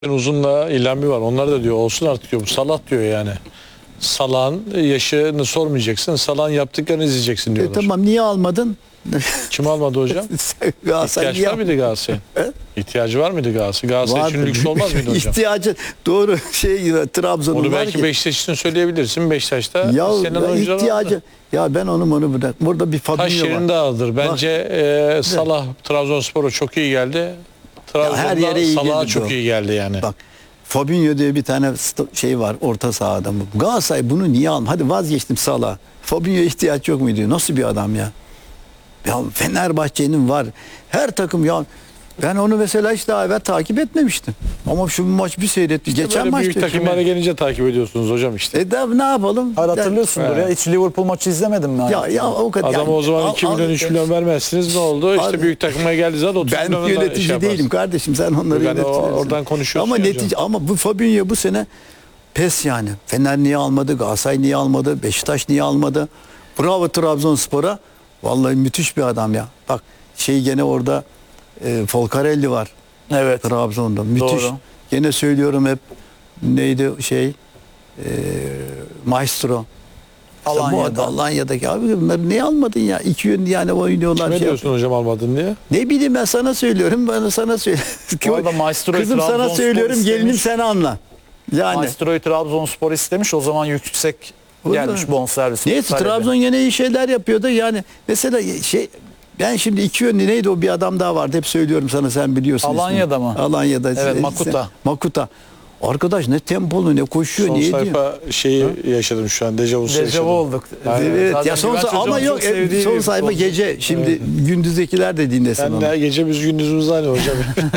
Uzunla İlhan var. Onlar da diyor olsun artık diyor. Bu Salah diyor yani. Salah'ın yaşını sormayacaksın. Salah'ın yaptıklarını izleyeceksin diyorlar. Tamam, niye almadın? Kim almadı hocam? Galatasaray İhtiyaç var mıydı Galatasaray'ın? İhtiyacı var mıydı Galatasaray? Galatasaray için lüks olmaz mıydı hocam? İhtiyacı doğru Trabzon'un Onu var belki ki. Beşiktaş için söyleyebilirsin. Beşiktaş'ta Ya, senin oyuncular ihtiyacı. vardı. Ya ben onu bırak. Burada bir Taş Fabinho var. yerinde aldır. Bence Salah Trabzonspor'a çok iyi geldi. her yere iyi Salah'a geldi çok bu. iyi geldi yani. Bak, Fabinho diye bir tane şey var orta sahada. Galatasaray bunu niye alma? Hadi vazgeçtim Salah. Fabinho'ya ihtiyaç yok muydu? Nasıl bir adam ya? Ya Fenerbahçe'nin var. Her takım ya. Ben onu mesela hiç daha evvel takip etmemiştim. Ama şu maç bir seyretti. İşte Geçen böyle maçta. büyük takımlara gelince takip ediyorsunuz hocam işte. Ne yapalım? Hayır, hatırlıyorsundur ya. Hiç Liverpool maçı izlemedin mi? Ya o kadar. Adama o zaman 2 milyon 3 milyon vermezsiniz, ne oldu? İşte Abi, büyük takıma geldi zaten 30 ben milyondan yönetici şey değilim kardeşim, sen onları Ben yönetirsin. oradan konuşuyorsun Ama ya netice hocam. ama bu Fabinho bu sene pes yani. Fener niye almadı? Galatasaray niye almadı? Beşiktaş niye almadı? Bravo Trabzonspor'a. Vallahi müthiş bir adam ya. Bak gene orada Folcarelli var. Evet. Trabzon'da. Müthiş. Doğru. Gene söylüyorum hep, neydi Maestro. Alanya'da. Alanya'daki abi, bunları niye almadın ya? İki yönlü yani oynuyorlar. Ne diyorsun hocam almadın diye? Ne bileyim, ben sana söylüyorum. Bana sana söyle. Bu arada Maestro'yu Kızım sana Trabzonspor söylüyorum, gelinim istemiş. sen anla. Yani. Maestro'yu Trabzonspor istemiş. O zaman yüksek gelmiş bonservis. Neyse, talebi. Trabzon yine iyi şeyler yapıyordu. Yani mesela ben şimdi iki yönlü neydi o, bir adam daha vardı. Hep söylüyorum sana, sen biliyorsun. Alanya'da ismini. mı? Alanya'da. Evet, Makuta. Makuta. Arkadaş ne tempolu, ne koşuyor, Son ne ediyor. sayfa yaşadım şu an. Dejavusu yaşadım. Dejavu olduk. Evet Zaten ya, Güvenç ama hocamın yok, çok sevdiği son bir sayfa futbolcu. gece, şimdi gündüzdekiler de dinlesin Ben onu. de gecemiz gündüzümüz aynı hocam.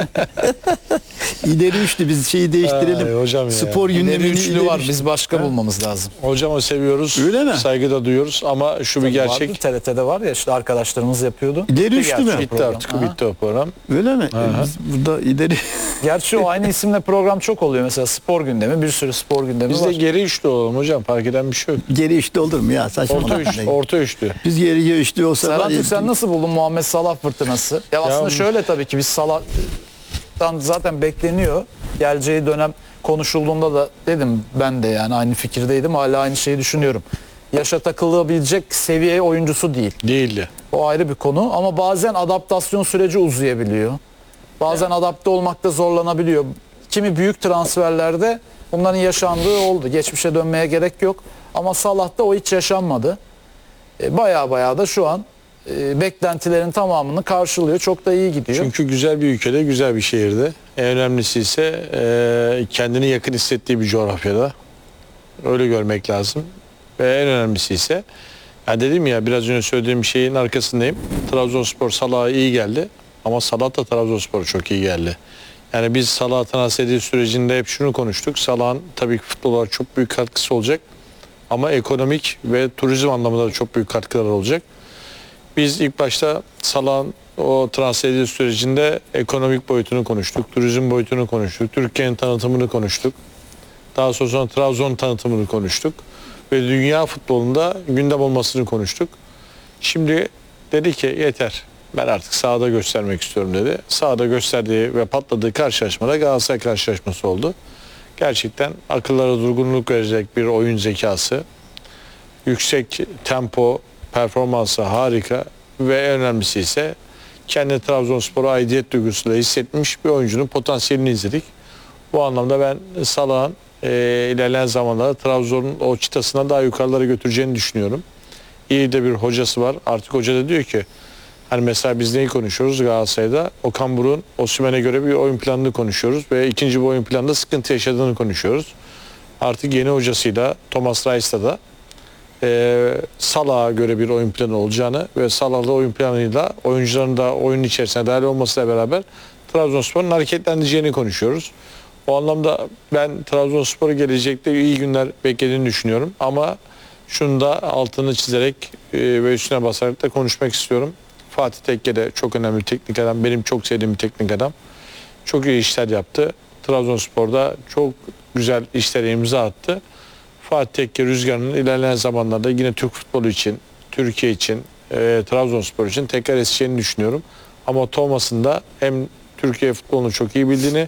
İleri üçlü, biz değiştirelim. Ay, hocam ya. Spor İleri gündemini üçlü var. üçlü. Biz başka bulmamız lazım. Hocamı seviyoruz. Öyle mi? Saygı da duyuyoruz ama şu bir gerçek. Vardı, TRT'de var ya, işte arkadaşlarımız yapıyordu. İleri üçlü mü? Gerçi o Bitti program. artık. Aha. Bitti o program. Öyle mi? Biz burada ileri Gerçi o aynı isimle program çok oluyor. Mesela spor gündemi, bir sürü spor gündemi Biz de var. geri üçlü olalım hocam. Fark eden bir şey yok. geri üçlü olur mu ya? Saçmalama. Orta üçlü. Biz geri üçlü olsa Serhan var ya- Türk, sen nasıl buldun Muhammed Salah fırtınası? Ya aslında şöyle, tabii ki biz Salah'tan zaten bekleniyor. Geleceği dönem konuşulduğunda da dedim, ben de yani aynı fikirdeydim. Hala aynı şeyi düşünüyorum. Yaşa takılabilecek seviye oyuncusu değil. Değildi. O ayrı bir konu ama bazen adaptasyon süreci uzayabiliyor. Bazen adapte olmakta zorlanabiliyor. Kimi büyük transferlerde bunların yaşandığı oldu. Geçmişe dönmeye gerek yok. Ama Salah'ta o hiç yaşanmadı. Baya da şu an beklentilerin tamamını karşılıyor. Çok da iyi gidiyor. Çünkü güzel bir ülkede, güzel bir şehirde. En önemlisi ise kendini yakın hissettiği bir coğrafyada. Öyle görmek lazım. Ve en önemlisi ise, yani dedim ya, biraz önce söylediğim şeyin arkasındayım. Trabzonspor Salah'a iyi geldi. Ama Salah da Trabzonspor'a çok iyi geldi. Yani biz Salah'ı transfer ediş sürecinde hep şunu konuştuk. Salah'ın tabii ki futbol olarak çok büyük katkısı olacak. Ama ekonomik ve turizm anlamında da çok büyük katkılar olacak. Biz ilk başta Salah'ın o transfer ediş sürecinde ekonomik boyutunu konuştuk. Turizm boyutunu konuştuk. Türkiye'nin tanıtımını konuştuk. Daha sonra Trabzon tanıtımını konuştuk. Ve dünya futbolunda gündem olmasını konuştuk. Şimdi dedi ki yeter. Ben artık sahada göstermek istiyorum dedi. Sahada gösterdiği ve patladığı karşılaşmada Galatasaray karşılaşması oldu. Gerçekten akıllara durgunluk verecek bir oyun zekası. Yüksek tempo, performansı harika ve en önemlisi ise kendi Trabzonspor'a aidiyet duygusuyla hissetmiş bir oyuncunun potansiyelini izledik. Bu anlamda ben Salah'ın ilerleyen zamanlarda Trabzon'un o çıtasına daha yukarılara götüreceğini düşünüyorum. İyi de bir hocası var. Artık hoca da diyor ki, hani mesela biz neyi konuşuyoruz Galatasaray'da? Okan Buruk'un Osimhen'e göre bir oyun planını konuşuyoruz ve ikinci bir oyun planında sıkıntı yaşadığını konuşuyoruz. Artık yeni hocasıyla, Thomas Reis'la da Salah'a göre bir oyun planı olacağını ve Salah'la oyun planıyla oyuncuların da oyunun içerisine dahil olmasıyla beraber Trabzonspor'un hareketleneceğini konuşuyoruz. O anlamda ben Trabzonspor'u gelecekte iyi günler beklediğini düşünüyorum. Ama şunu da altını çizerek ve üstüne basarak da konuşmak istiyorum. Fatih Tekke de çok önemli bir teknik adam. Benim çok sevdiğim bir teknik adam. Çok iyi işler yaptı. Trabzonspor'da çok güzel işlere imza attı. Fatih Tekke rüzgarının ilerleyen zamanlarda yine Türk futbolu için, Türkiye için, Trabzonspor için tekrar eseceğini düşünüyorum. Ama Thomas'ın da hem Türkiye futbolunu çok iyi bildiğini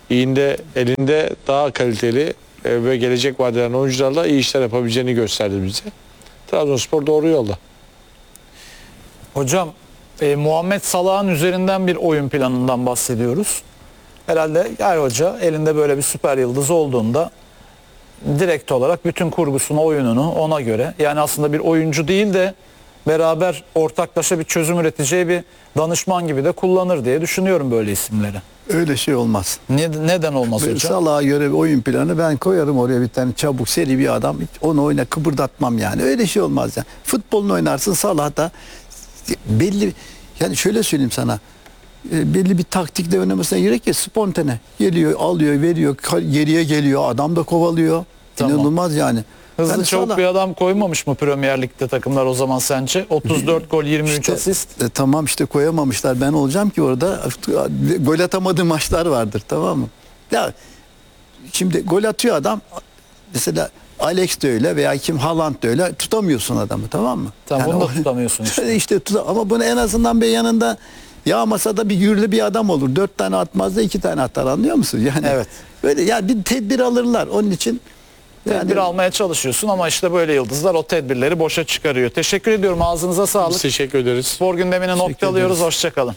elinde daha kaliteli ve gelecek vadeden oyuncularla iyi işler yapabileceğini gösterdi bize. Trabzonspor doğru yolda. Hocam Muhammed Salah'ın üzerinden bir oyun planından bahsediyoruz. Herhalde her hoca elinde böyle bir süper yıldız olduğunda direkt olarak bütün kurgusunu, oyununu ona göre, yani aslında bir oyuncu değil de beraber ortaklaşa bir çözüm üreteceği bir danışman gibi de kullanır diye düşünüyorum böyle isimleri. Öyle şey olmaz. Neden olmaz hocam? Salah'a göre bir oyun planı ben koyarım oraya, bir tane çabuk seri bir adam, hiç onu oyna kıpırdatmam yani. Öyle şey olmaz yani. Futbolunu oynarsın, Salah da belli, yani şöyle söyleyeyim sana, belli bir taktikle oynamasına gerek yok, spontane geliyor, alıyor, veriyor, geriye geliyor, adam da kovalıyor. Tamam. İnanılmaz yani. Hızlı Yani çabuk Salah- bir adam koymamış mı Premier Lig'de takımlar o zaman sence? 34 gol, 23 İşte, asist. tamam işte koyamamışlar. Ben olacağım ki orada gol atamadığım maçlar vardır, tamam mı? Ya şimdi gol atıyor adam, mesela Alex de öyle veya kim, Haaland da öyle, tutamıyorsun adamı, tamam mı? Tamam, Yani bunu da tutamıyorsun işte. işte ama bunu en azından bir yanında yağmasa da bir gürlü bir adam olur. 4 tane atmaz da 2 tane atar, anlıyor musun? Yani Evet. böyle ya bir tedbir alırlar onun için. Tedbir almaya çalışıyorsun ama işte böyle yıldızlar o tedbirleri boşa çıkarıyor. Teşekkür ediyorum, ağzınıza Biz sağlık. teşekkür ederiz. Spor gündemine nokta alıyoruz. ederiz. Hoşçakalın.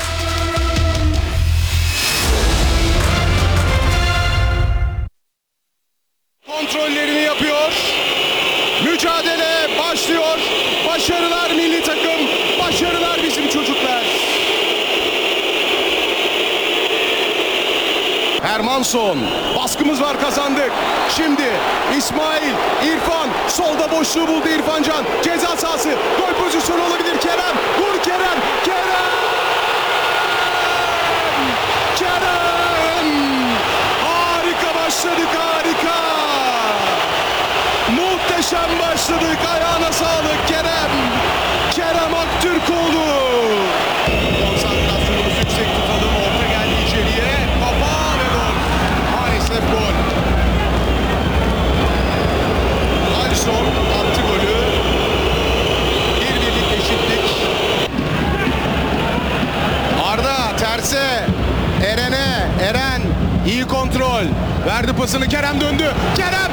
Kontrollerini yapıyor. Mücadele başlıyor. Başarılar milli takım. Başarılar bizim çocuklar. Hermanson. Baskımız var, kazandık. Şimdi İsmail, İrfan. Solda boşluğu buldu İrfan Can. Ceza sahası. Gol pozisyonu olabilir. Kerem. Vur Kerem. Kerem. Kerem. Harika başladık, harika. Muhteşem başladık. Ayağına sağlık Kerem. Kerem Aktürkoğlu. Konsantrasyonumuz yüksek tutalım. Orta geldi içeriye. Kafa ve gol. Maalesef gol. Alisson attı golü. 1-1'lik eşitlik. Arda terse. Eren'e. Eren iyi kontrol. Verdi pasını, Kerem döndü. Kerem.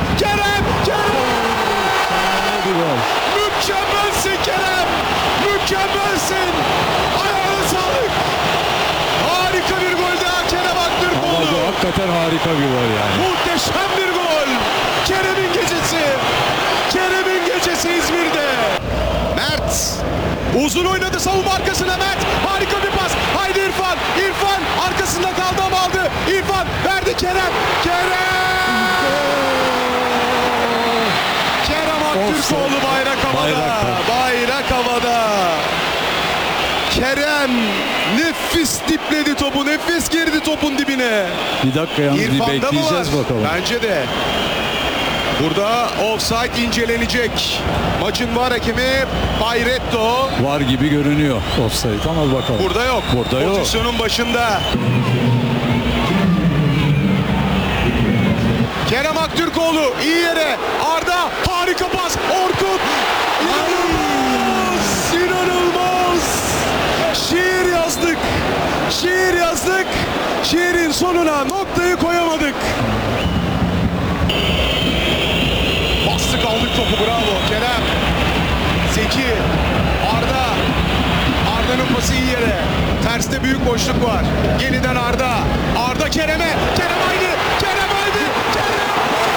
Mükemmelsin Kerem. Mükemmelsin. Ayağına sağlık. Harika bir gol daha Kerem Aktürkoğlu. Hakikaten harika bir gol yani. Muhteşem bir gol. Kerem'in gecesi. Kerem'in gecesi İzmir'de. Mert. Uzun oynadı savunma arkasına Mert. Harika bir pas. Haydi İrfan. İrfan arkasında kaldı ama aldı. İrfan verdi Kerem. Kerem Aktürkoğlu bayrak havada. Bayrak havada. Kerem nefis dipledi topu. Nefis girdi topun dibine. Bir dakika yalnız bir İrfan'da mı var? bekleyeceğiz bakalım. Bence de. Burada offside incelenecek. Maçın var hakemi Bayretto. Var gibi görünüyor offside ama bakalım. Burada yok. Burada yok. Pozisyonun başında. Kerem Aktürkoğlu iyi yere. Arda harika pas. Orkun. İnanılmaz. İnanılmaz. Şiir yazdık. Şiir yazdık. Şiirin sonuna noktayı koyamadık. Bastık aldık topu, bravo Kerem. Zeki. Arda. Arda'nın pası iyi yere. Terste büyük boşluk var. Yeniden Arda. Arda Kerem'e. Kerem haydi. Kerem haydi. Kerem.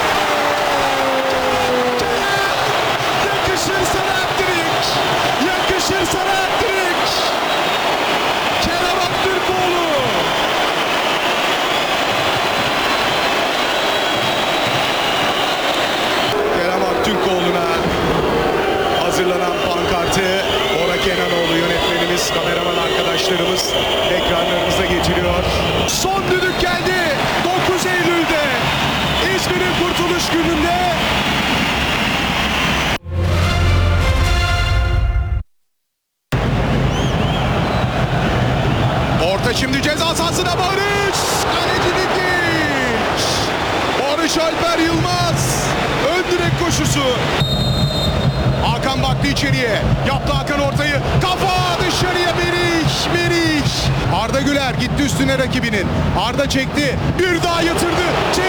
Kerem. Yakışır sana hat-trick. Yakışır sana hat-trick. Kerem Aktürkoğlu. Kerem Aktürkoğlu'na hazırlanan pankartı Bora Kenanoğlu yönetmenimiz, kameraman arkadaşlarımız ekranlarımıza getiriyor. Son düdük geldi. 9 Eylül'de İzmir'in kurtuluş gününde orta şimdi ceza sahasına Barış. Kaleci Dikiş. Barış Alper Yılmaz. Ön direk koşusu. Hakan baktı içeriye. Yaptı Hakan ortayı. Kafa dışarıya Beriç. Meriç. Arda Güler gitti üstüne rakibinin. Arda çekti. Bir daha yatırdı.